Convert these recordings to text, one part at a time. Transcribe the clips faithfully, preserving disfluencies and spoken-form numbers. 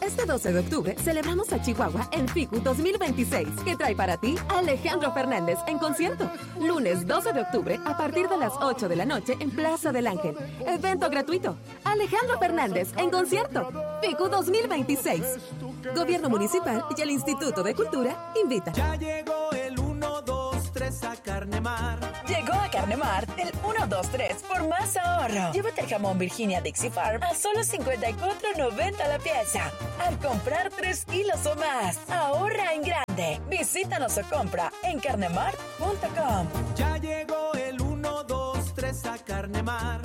Este doce de octubre celebramos a Chihuahua en FICU dos mil veintiséis, que trae para ti a Alejandro Fernández en concierto. Lunes doce de octubre a partir de las ocho de la noche en Plaza del Ángel. Evento gratuito. Alejandro Fernández en concierto. FICU dos mil veintiséis. Gobierno Municipal y el Instituto de Cultura invitan. Ya llegó el uno, dos, tres a Carnemar. Llegó a Carnemar el uno, dos, tres por más ahorro. Llévate el jamón Virginia Dixie Farm a solo cincuenta y cuatro noventa la pieza. Al comprar tres kilos o más, ahorra en grande. Visítanos o compra en carnemar punto com. Ya llegó el uno, dos, tres a Carnemar.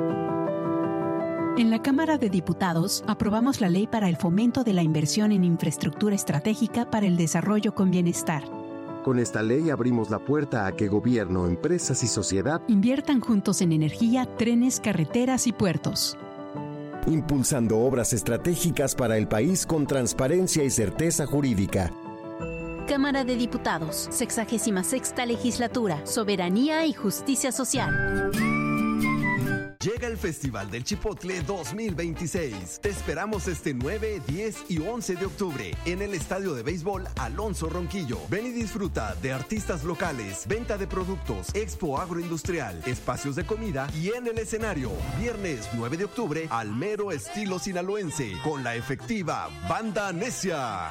En la Cámara de Diputados aprobamos la ley para el fomento de la inversión en infraestructura estratégica para el desarrollo con bienestar. Con esta ley abrimos la puerta a que gobierno, empresas y sociedad inviertan juntos en energía, trenes, carreteras y puertos. Impulsando obras estratégicas para el país con transparencia y certeza jurídica. Cámara de Diputados, sexagésima sexta legislatura, Soberanía y Justicia Social. Llega el Festival del Chipotle dos mil veintiséis. Te esperamos este nueve, diez y once de octubre en el Estadio de Béisbol Alonso Ronquillo. Ven y disfruta de artistas locales, venta de productos, expo agroindustrial, espacios de comida y en el escenario. Viernes nueve de octubre, al mero estilo sinaloense, con la efectiva Banda Necia.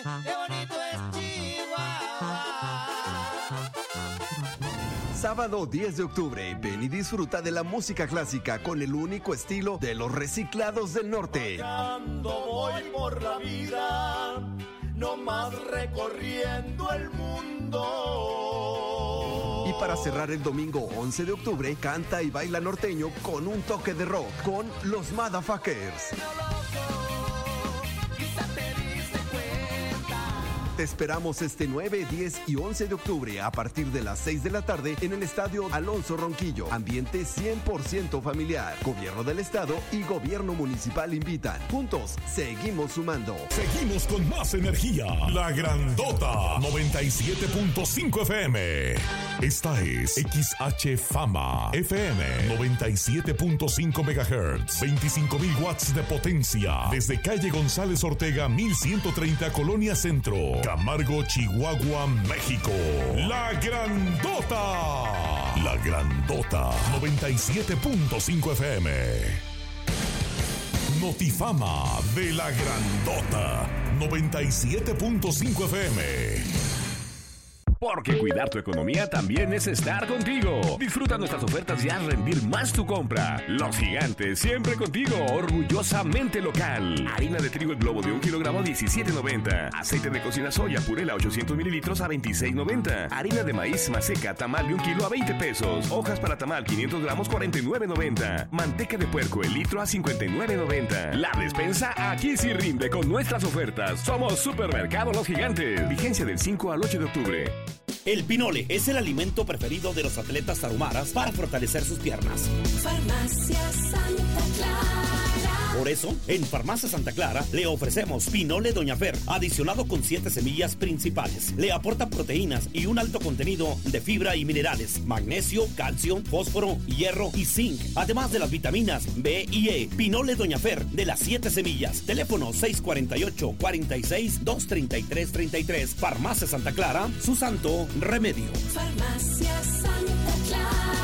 Sábado diez de octubre, ven y disfruta de la música clásica con el único estilo de los Reciclados del Norte. Cuando voy por la vida, no más recorriendo el mundo. Y para cerrar el domingo once de octubre, canta y baila norteño con un toque de rock con los Motherfuckers. Te esperamos este nueve, diez y once de octubre a partir de las seis de la tarde en el Estadio Alonso Ronquillo. Ambiente cien por ciento familiar. Gobierno del Estado y Gobierno Municipal invitan. Juntos, seguimos sumando. Seguimos con más energía. La Grandota noventa y siete punto cinco F M. Esta es X H Fama F M noventa y siete punto cinco megahertz. veinticinco mil watts de potencia. Desde calle González Ortega mil ciento treinta, Colonia Centro, Camargo, Chihuahua, México. La Grandota. La Grandota noventa y siete punto cinco F M. Notifama de La Grandota noventa y siete punto cinco F M. Porque cuidar tu economía también es estar contigo. Disfruta nuestras ofertas y haz rendir más tu compra. Los Gigantes, siempre contigo, orgullosamente local. Harina de trigo El Globo de un kilogramo a diecisiete noventa. Aceite de cocina soya Purela ochocientos mililitros a veintiséis noventa. Harina de maíz Maseca tamal de un kilo a veinte pesos. Hojas para tamal quinientos gramos cuarenta y nueve noventa. Manteca de puerco el litro a cincuenta y nueve noventa. La despensa aquí sí rinde con nuestras ofertas. Somos Supermercado Los Gigantes. Vigencia del cinco al ocho de octubre. El pinole es el alimento preferido de los atletas tarumaras para fortalecer sus piernas. Farmacia Santa Clara. Por eso, en Farmacia Santa Clara le ofrecemos pinole Doña Fer, adicionado con siete semillas principales. Le aporta proteínas y un alto contenido de fibra y minerales, magnesio, calcio, fósforo, hierro y zinc, además de las vitaminas B y E. Pinole Doña Fer de las siete semillas. Teléfono seis cuatro ocho, cuatro seis, dos tres tres tres tres. Farmacia Santa Clara, su santo remedio. Farmacia Santa Clara.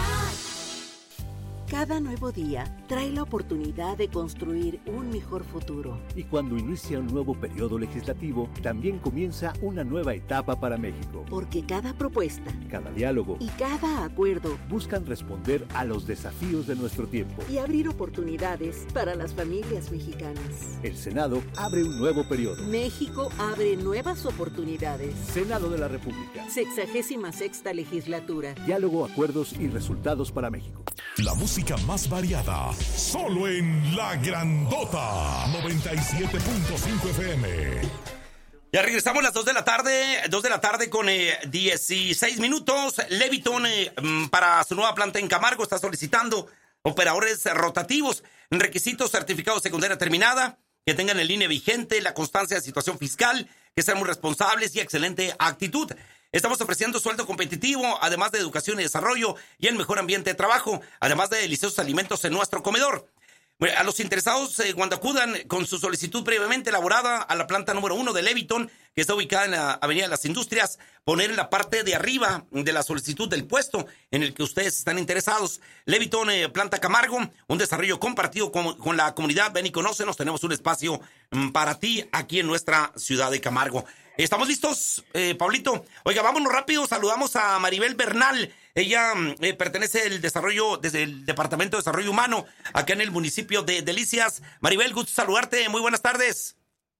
Cada nuevo día trae la oportunidad de construir un mejor futuro. Y cuando inicia un nuevo periodo legislativo, también comienza una nueva etapa para México. Porque cada propuesta, cada diálogo y cada acuerdo buscan responder a los desafíos de nuestro tiempo y abrir oportunidades para las familias mexicanas. El Senado abre un nuevo periodo. México abre nuevas oportunidades. Senado de la República. Sexagésima sexta legislatura. Diálogo, acuerdos y resultados para México. La música más variada, solo en La Grandota noventa y siete punto cinco F M. Ya regresamos a las dos de la tarde, dos de la tarde con eh, dieciséis minutos. Leviton, eh, para su nueva planta en Camargo, está solicitando operadores rotativos, requisitos: certificado de secundaria terminada, que tengan en línea vigente, la constancia de situación fiscal, que sean muy responsables y excelente actitud. Estamos ofreciendo sueldo competitivo, además de educación y desarrollo y el mejor ambiente de trabajo, además de deliciosos alimentos en nuestro comedor. Bueno, a los interesados, eh, cuando acudan con su solicitud previamente elaborada a la planta número uno de Leviton, que está ubicada en la Avenida de las Industrias, poner en la parte de arriba de la solicitud del puesto en el que ustedes están interesados. Leviton, eh, Planta Camargo, un desarrollo compartido con, con la comunidad. Ven y conócenos, tenemos un espacio mm, para ti aquí en nuestra ciudad de Camargo. ¿Estamos listos, eh, Pablito? Oiga, vámonos rápido, saludamos a Maribel Bernal. Ella eh, pertenece al desarrollo, desde el Departamento de Desarrollo Humano, acá en el municipio de Delicias. Maribel, gusto saludarte, muy buenas tardes.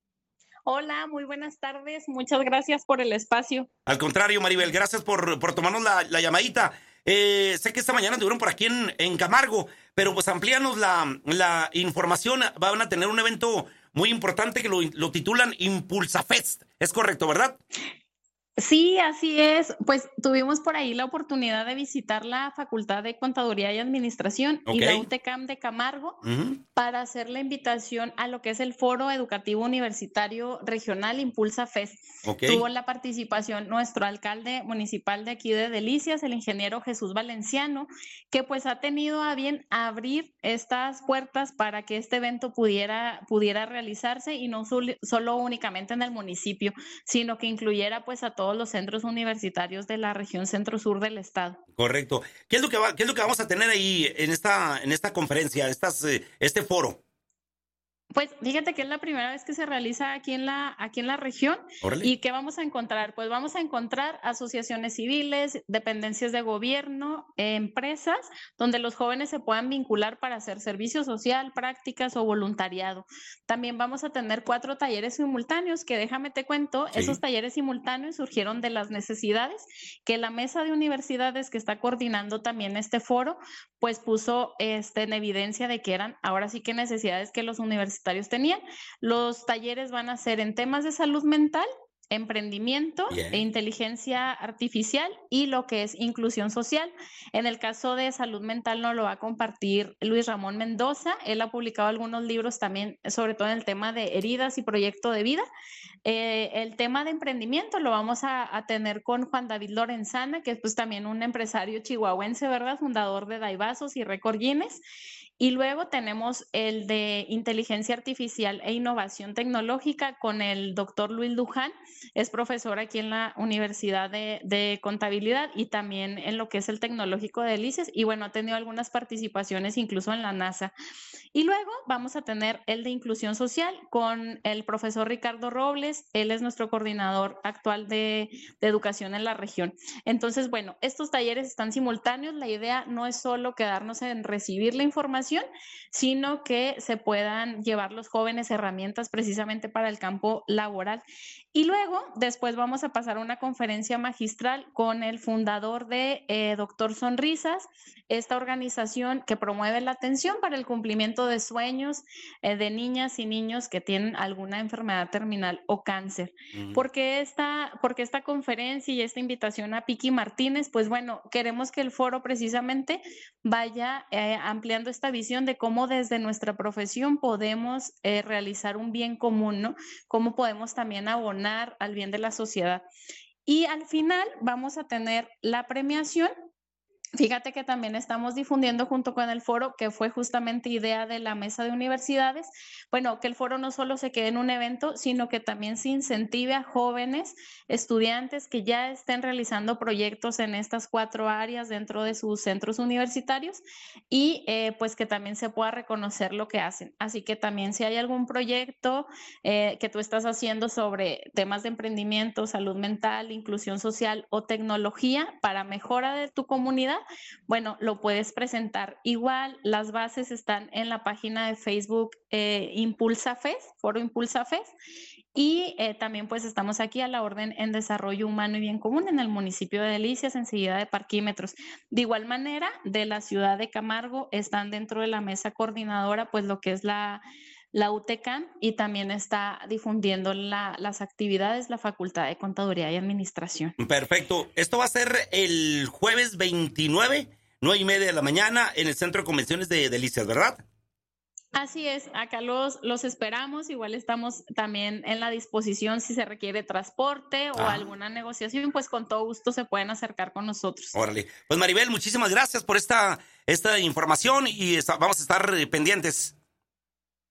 Hola, muy buenas tardes, muchas gracias por el espacio. Al contrario, Maribel, gracias por, por tomarnos la, la llamadita. Eh, sé que esta mañana estuvieron por aquí en, en Camargo, pero pues amplíanos la, la información. Van a tener un evento muy importante que lo, lo titulan Impulsa Fest. ¿Es correcto, verdad? Sí, así es. Pues tuvimos por ahí la oportunidad de visitar la Facultad de Contaduría y Administración Ok. y la U T C A M de Camargo Ujú. para hacer la invitación a lo que es el Foro Educativo Universitario Regional Impulsa Fest. Ok. Tuvo la participación nuestro alcalde municipal de aquí de Delicias, el ingeniero Jesús Valenciano, que pues ha tenido a bien abrir estas puertas para que este evento pudiera, pudiera realizarse y no sol- solo únicamente en el municipio, sino que incluyera pues a todos los centros universitarios de la región centro-sur del estado. Correcto. ¿Qué es lo que va, qué es lo que vamos a tener ahí en esta, en esta conferencia, estas, eh, este foro? Pues fíjate que es la primera vez que se realiza aquí en la, aquí en la región. Órale. ¿Y qué vamos a encontrar? Pues vamos a encontrar asociaciones civiles, dependencias de gobierno, eh, empresas, donde los jóvenes se puedan vincular para hacer servicio social, prácticas o voluntariado. También vamos a tener cuatro talleres simultáneos, que déjame te cuento, Sí. esos talleres simultáneos surgieron de las necesidades que la mesa de universidades que está coordinando también este foro, pues puso este, en evidencia de que eran ahora sí que necesidades que los universitarios tenían. Los talleres van a ser en temas de salud mental, emprendimiento Bien. e inteligencia artificial y lo que es inclusión social. En el caso de salud mental nos lo va a compartir Luis Ramón Mendoza. Él ha publicado algunos libros también, sobre todo en el tema de heridas y proyecto de vida. Eh, el tema de emprendimiento lo vamos a, a tener con Juan David Lorenzana, que es pues también un empresario chihuahuense, ¿verdad? Fundador de Daibazos y Récord Guinness. Y luego tenemos el de inteligencia artificial e innovación tecnológica con el doctor Luis Luján. Es profesor aquí en la Universidad de, de Contabilidad y también en lo que es el Tecnológico de Delicias. Y bueno, ha tenido algunas participaciones incluso en la NASA. Y luego vamos a tener el de inclusión social con el profesor Ricardo Robles. Él es nuestro coordinador actual de, de educación en la región. Entonces, bueno, estos talleres están simultáneos. La idea no es solo quedarnos en recibir la información, sino que se puedan llevar los jóvenes herramientas precisamente para el campo laboral. Y luego, después vamos a pasar a una conferencia magistral con el fundador de eh, Doctor Sonrisas, esta organización que promueve la atención para el cumplimiento de sueños eh, de niñas y niños que tienen alguna enfermedad terminal o cáncer. Ujú. ¿Por qué esta, porque esta conferencia y esta invitación a Piki Martínez? Pues bueno, queremos que el foro precisamente vaya eh, ampliando esta visión de cómo desde nuestra profesión podemos eh, realizar un bien común, ¿no? Cómo podemos también abonar al bien de la sociedad. Y al final vamos a tener la premiación. Fíjate que también estamos difundiendo junto con el foro, que fue justamente idea de la mesa de universidades, bueno, que el foro no solo se quede en un evento, sino que también se incentive a jóvenes estudiantes que ya estén realizando proyectos en estas cuatro áreas dentro de sus centros universitarios y eh, pues que también se pueda reconocer lo que hacen. Así que también si hay algún proyecto eh, que tú estás haciendo sobre temas de emprendimiento, salud mental, inclusión social o tecnología para mejora de tu comunidad, bueno, lo puedes presentar. Igual, las bases están en la página de Facebook eh, Impulsa Fest, Foro Impulsa Fest, y eh, también pues estamos aquí a la orden en Desarrollo Humano y Bien Común en el municipio de Delicias, enseguida de Parquímetros. De igual manera, de la ciudad de Camargo están dentro de la mesa coordinadora pues lo que es la la U T C A M y también está difundiendo la, las actividades la Facultad de Contaduría y Administración. Perfecto. Esto va a ser el jueves veintinueve, nueve y media de la mañana, en el Centro de Convenciones de Delicias, ¿verdad? Así es, acá los, los esperamos, igual estamos también en la disposición si se requiere transporte o Ah. alguna negociación, pues con todo gusto se pueden acercar con nosotros. Órale. Pues Maribel, muchísimas gracias por esta, esta información y esta- vamos a estar eh, pendientes.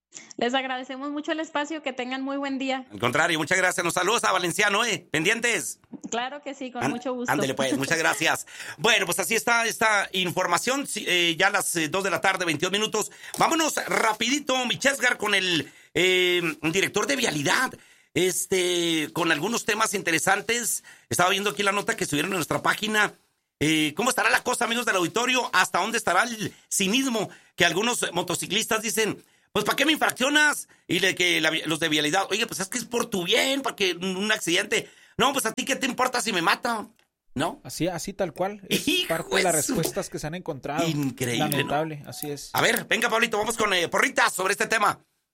Les agradecemos mucho el espacio, que tengan muy buen día. Al contrario, muchas gracias. Nos saludos a Valenciano, ¿eh? ¿Pendientes? Claro que sí, con And, mucho gusto. Ándele pues, muchas gracias. Bueno, pues así está esta información, eh, ya a las eh, dos de la tarde, veintidós minutos. Vámonos rapidito, mi Chesgar, con el eh, director de Vialidad, este, con algunos temas interesantes. Estaba viendo aquí la nota que subieron en nuestra página. Eh, ¿Cómo estará la cosa, amigos del auditorio? ¿Hasta dónde estará el cinismo? Que algunos motociclistas dicen, pues ¿para qué me infraccionas? Y de que la, los de Vialidad, oye, pues es que es por tu bien, para que un accidente... No, pues a ti qué te importa si me mata, ¿no? Así, así tal cual. Es parte de las respuestas que se han encontrado. Increíble, lamentable, ¿no? Así es. A ver, venga, Pablito, vamos con eh, porritas sobre este tema.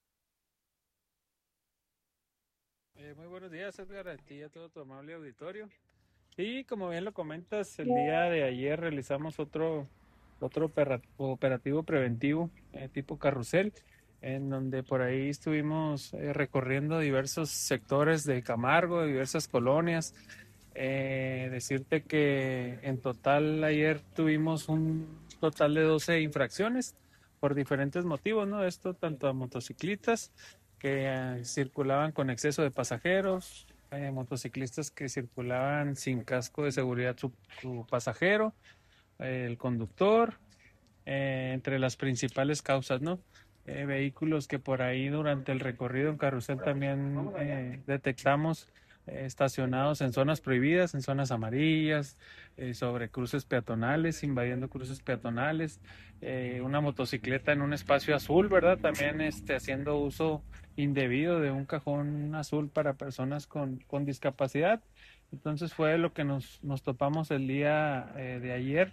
Eh, muy buenos días, Edgar, a ti y a todo tu amable auditorio. Y como bien lo comentas, el día de ayer realizamos otro, otro operativo preventivo eh, tipo carrusel, en donde por ahí estuvimos eh, recorriendo diversos sectores de Camargo, de diversas colonias. Eh, decirte que en total ayer tuvimos un total de doce infracciones por diferentes motivos, ¿no? Esto tanto a motociclistas que eh, circulaban con exceso de pasajeros, eh, motociclistas que circulaban sin casco de seguridad su, su pasajero, eh, el conductor, eh, entre las principales causas, ¿no? Eh, vehículos que por ahí durante el recorrido en carrusel también eh, detectamos eh, estacionados en zonas prohibidas, en zonas amarillas, eh, sobre cruces peatonales, invadiendo cruces peatonales, eh, una motocicleta en un espacio azul, ¿verdad? También este, haciendo uso indebido de un cajón azul para personas con, con discapacidad. Entonces fue lo que nos, nos topamos el día eh, de ayer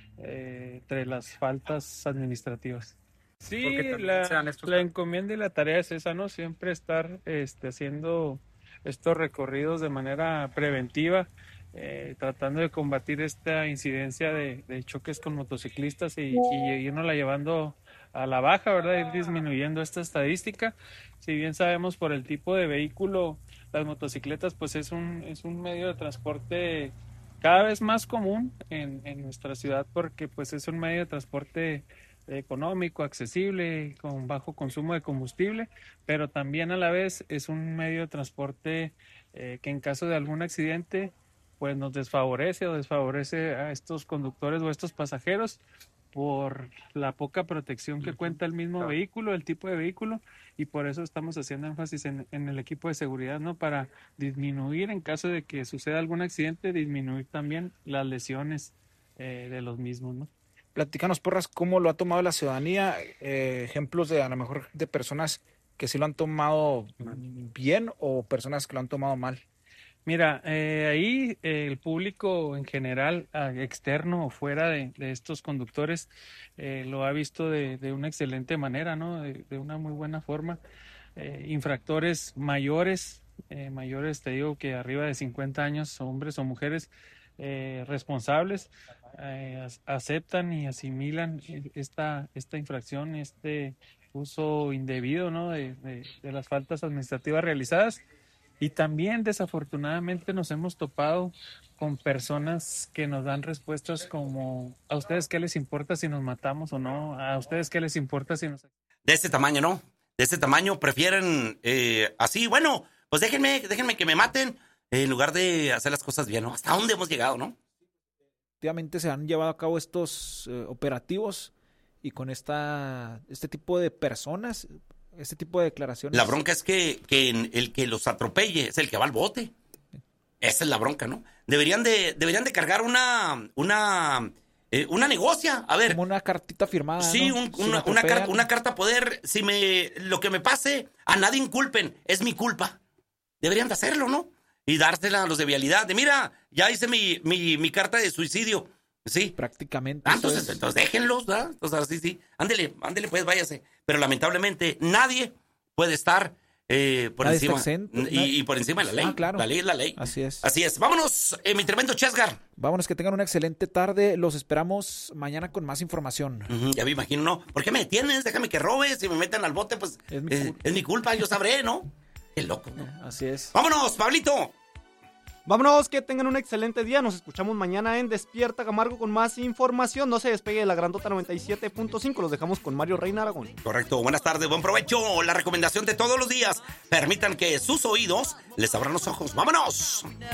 eh, entre las faltas administrativas. Sí, la, la encomienda y la tarea es esa, ¿no? Siempre estar este, haciendo estos recorridos de manera preventiva, eh, tratando de combatir esta incidencia de, de choques con motociclistas y, y irnos la llevando a la baja, ¿verdad? Ir disminuyendo esta estadística. Si bien sabemos por el tipo de vehículo, las motocicletas pues es un, es un medio de transporte cada vez más común en, en nuestra ciudad, porque pues es un medio de transporte económico, accesible, con bajo consumo de combustible, pero también a la vez es un medio de transporte eh, que en caso de algún accidente pues nos desfavorece o desfavorece a estos conductores o a estos pasajeros por la poca protección que cuenta el mismo vehículo, el tipo de vehículo, y por eso estamos haciendo énfasis en, en el equipo de seguridad, ¿no? Para disminuir, en caso de que suceda algún accidente, disminuir también las lesiones eh, de los mismos, ¿no? Platícanos, Porras, cómo lo ha tomado la ciudadanía, eh, ejemplos de a lo mejor de personas que sí lo han tomado bien o personas que lo han tomado mal. Mira, eh, ahí eh, el público en general, eh, externo o fuera de, de estos conductores, eh, lo ha visto de, de una excelente manera, ¿no? De, de una muy buena forma. Eh, infractores mayores, eh, mayores, te digo que arriba de cincuenta años, hombres o mujeres, eh, responsables, eh, aceptan y asimilan esta, esta infracción, este uso indebido, ¿no? de, de, de las faltas administrativas realizadas. Y también desafortunadamente nos hemos topado con personas que nos dan respuestas como: ¿a ustedes qué les importa si nos matamos o no? ¿A ustedes qué les importa si nos... De este tamaño, ¿no? De este tamaño prefieren eh, así, bueno, pues déjenme, déjenme que me maten en lugar de hacer las cosas bien, ¿no? ¿Hasta dónde hemos llegado, no? Efectivamente se han llevado a cabo estos eh, operativos y con esta este tipo de personas, este tipo de declaraciones. La bronca es que, que el que los atropelle es el que va al bote. Esa es la bronca, ¿no? Deberían de, deberían de cargar una, una, eh, una negocia. A ver. Como una cartita firmada. Sí, ¿no? un, si una, una, carta, una carta poder. Si me, lo que me pase, a nadie inculpen. Es mi culpa. Deberían de hacerlo, ¿no? Y dársela a los de vialidad. De mira, ya hice mi, mi, mi carta de suicidio. Sí. Prácticamente. Ah, entonces, entonces déjenlos, ¿verdad? Entonces, sí, sí. Ándele, ándele, pues, váyase. Pero lamentablemente nadie puede estar eh, por nadie encima. Exento, y, y por encima de la ley. Ah, claro. La ley es la ley. Así es. Así es. Vámonos, eh, mi tremendo Chesgar. Vámonos, que tengan una excelente tarde. Los esperamos mañana con más información. Uh-huh, ya me imagino, ¿no? ¿Por qué me detienes? Déjame que robes. Si me meten al bote, pues es mi, eh, es mi culpa. Yo sabré, ¿no? Qué loco, ¿no? Así es. Vámonos, Pablito. Vámonos, que tengan un excelente día. Nos escuchamos mañana en Despierta Camargo con más información. No se despegue de la Grandota noventa y siete punto cinco. Los dejamos con Mario Reina Aragón. Correcto. Buenas tardes, buen provecho. La recomendación de todos los días. Permitan que sus oídos les abran los ojos. ¡Vámonos!